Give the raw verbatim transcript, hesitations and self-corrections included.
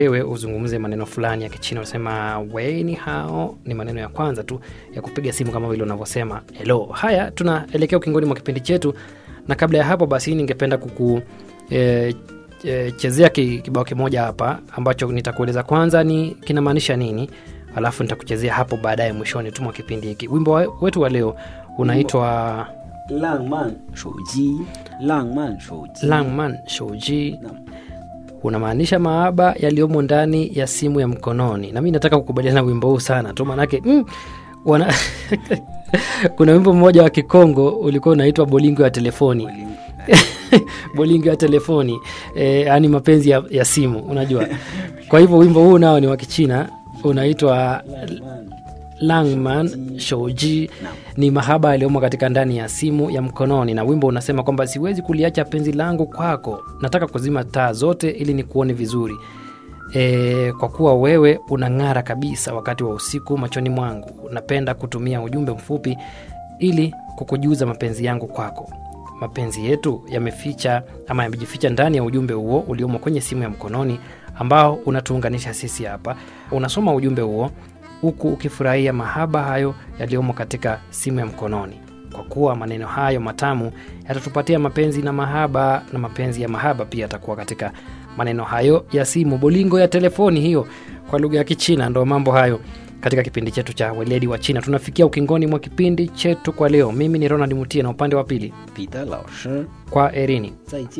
wewe uzungumze maneno fulani ya Kichina, unasema wei ni hao, ni maneno ya kwanza tu ya kupiga simu kama vile unavyosema hello. Haya, tunaelekea ukingoni mwa kipindi chetu, na kabla ya hapo basi ningependa kuku e, e, chezea kibao kimoja hapa ambacho nitakueleza kwanza ni kinamaanisha nini, alafu nitakuchezea hapo baadaye mwishoni tu mwa kipindi hiki. Wimbo wetu wa leo unaitwa Langman Shouji. Langman Shouji. Langman Shouji. Unamaanisha mahaba yaliyomo ndani ya simu ya mkononi. Na mimi nataka kukubaliana na wimbo huu sana tu, maana yake mm, wana kuna wimbo mmoja wa Kikongo ulikuwa unaitwa Bolingo ya telefoni. Bolingo ya telefoni, eh, yani mapenzi ya, ya simu, unajua. Kwa hivyo wimbo huu nao ni wa Kichina, unaitwa Langman Shouji, ni mahaba yaliyomo katika ndani ya simu ya mkononi. Na wimbo unasema kwamba siwezi kuliacha penzi langu kwako, nataka kuzima taa zote ili nikuone vizuri. E, kwa kuwa wewe unang'ara kabisa wakati wa usiku machoni mwangu, napenda kutumia ujumbe mfupi ili kukujuza mapenzi yangu kwako. Mapenzi yetu yameficha ama yamejificha ndani ya ujumbe huo uliomo kwenye simu ya mkononi ambao unatuunganisha sisi hapa. Unasoma ujumbe huo huku ukifurahia mahaba hayo yaliyomo katika simu ya mkononi. Kwa kuwa maneno hayo matamu yatatupatia mapenzi na mahaba, na mapenzi ya mahaba pia yatakuwa katika maneno hayo ya simu. Bolingo ya telefoni hiyo kwa lugha ya Kichina. Ndio mambo hayo katika kipindi chetu cha Weledi wa China. Tunafikia ukingoni mwa kipindi chetu kwa leo. Mimi ni Ronald Mutie, na upande wa pili Peter Lao Shi. Kwa erini.